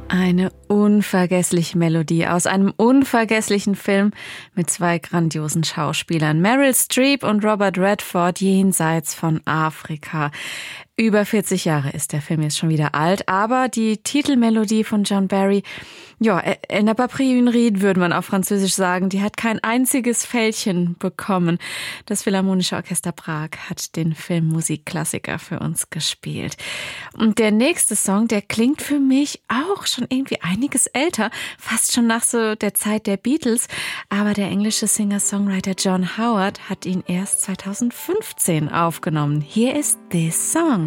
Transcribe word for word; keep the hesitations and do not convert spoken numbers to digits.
Eine unvergessliche Melodie aus einem unvergesslichen Film mit zwei grandiosen Schauspielern, Meryl Streep und Robert Redford, jenseits von Afrika. Über vierzig Jahre ist der Film jetzt schon wieder alt, aber die Titelmelodie von John Barry, ja, Elle n'a pas pris une ride, würde man auf Französisch sagen, die hat kein einziges Fältchen bekommen. Das Philharmonische Orchester Prag hat den Filmmusikklassiker für uns gespielt. Und der nächste Song, der klingt für mich auch schon irgendwie einiges älter, fast schon nach so der Zeit der Beatles, aber der englische Singer-Songwriter John Howard hat ihn erst zweitausendfünfzehn aufgenommen. Hier ist This Song.